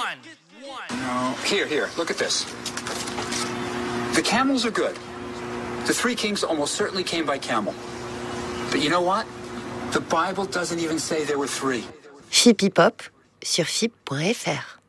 No. Here, look at this. The camels are good. The three kings almost certainly came by camel. But you know what? The Bible doesn't even say there were three. Fip Hip Hop sur fip.fr